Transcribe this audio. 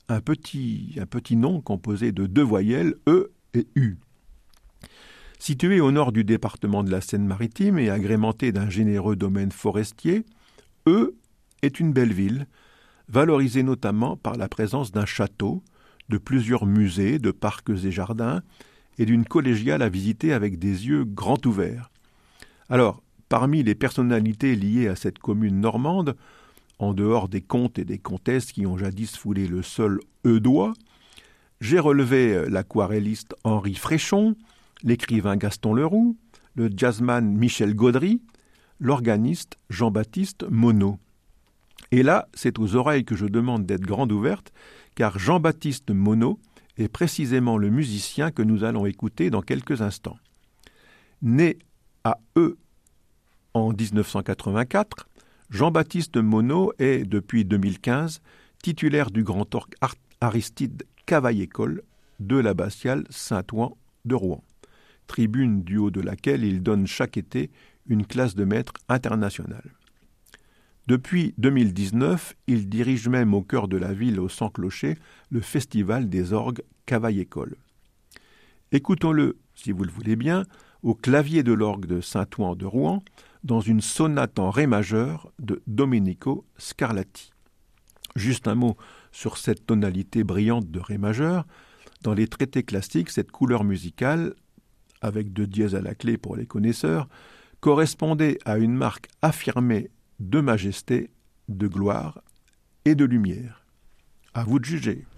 un petit nom composé de 2 voyelles, E et U. Situé au nord du département de la Seine-Maritime et agrémenté d'un généreux domaine forestier, E est une belle ville, valorisée notamment par la présence d'un château, de plusieurs musées, de parcs et jardins, et d'une collégiale à visiter avec des yeux grands ouverts. Alors, parmi les personnalités liées à cette commune normande, en dehors des comtes et des comtesses qui ont jadis foulé le sol eudois, j'ai relevé l'aquarelliste Henri Fréchon, l'écrivain Gaston Leroux, le jazzman Michel Gaudry, l'organiste Jean-Baptiste Monod. Et là, c'est aux oreilles que je demande d'être grandes ouvertes, car Jean-Baptiste Monod est précisément le musicien que nous allons écouter dans quelques instants. Né à E en 1984, Jean-Baptiste Monod est, depuis 2015, titulaire du grand orgue Aristide Cavaillé-Coll de l'abbatiale Saint-Ouen de Rouen, tribune du haut de laquelle il donne chaque été une classe de maître internationale. Depuis 2019, il dirige même au cœur de la ville, au Sans-Clocher, le Festival des orgues Cavaillé-Coll. Écoutons-le, si vous le voulez bien, au clavier de l'orgue de Saint-Ouen de Rouen, dans une sonate en ré majeur de Domenico Scarlatti. Juste un mot sur cette tonalité brillante de ré majeur. Dans les traités classiques, cette couleur musicale, avec 2 dièses à la clé pour les connaisseurs, correspondait à une marque affirmée de majesté, de gloire et de lumière. À vous de juger.